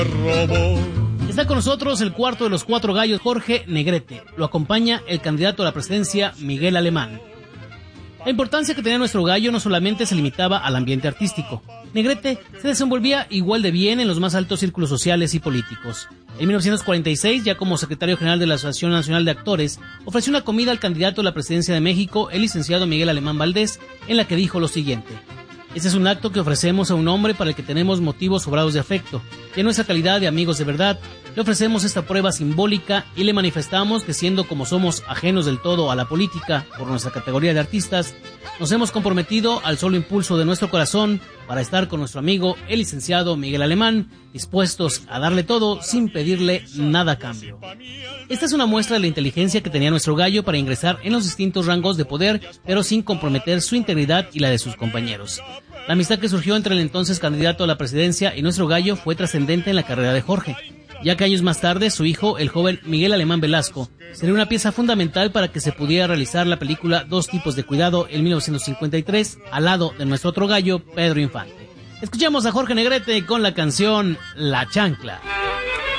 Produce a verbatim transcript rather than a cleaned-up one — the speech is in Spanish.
Está con nosotros el cuarto de los cuatro gallos, Jorge Negrete. Lo acompaña el candidato a la presidencia, Miguel Alemán. La importancia que tenía nuestro gallo no solamente se limitaba al ambiente artístico. Negrete se desenvolvía igual de bien en los más altos círculos sociales y políticos. En mil novecientos cuarenta y seis, ya como secretario general de la Asociación Nacional de Actores, ofreció una comida al candidato a la presidencia de México, el licenciado Miguel Alemán Valdés, en la que dijo lo siguiente: este es un acto que ofrecemos a un hombre para el que tenemos motivos sobrados de afecto, y en nuestra calidad de amigos de verdad, le ofrecemos esta prueba simbólica y le manifestamos que, siendo como somos ajenos del todo a la política por nuestra categoría de artistas, nos hemos comprometido al solo impulso de nuestro corazón para estar con nuestro amigo el licenciado Miguel Alemán, dispuestos a darle todo sin pedirle nada a cambio. Esta es una muestra de la inteligencia que tenía nuestro gallo para ingresar en los distintos rangos de poder, pero sin comprometer su integridad y la de sus compañeros. La amistad que surgió entre el entonces candidato a la presidencia y nuestro gallo fue trascendente en la carrera de Jorge, ya que años más tarde su hijo, el joven Miguel Alemán Velasco, sería una pieza fundamental para que se pudiera realizar la película Dos tipos de cuidado en mil novecientos cincuenta y tres, al lado de nuestro otro gallo, Pedro Infante. Escuchemos a Jorge Negrete con la canción La Chancla.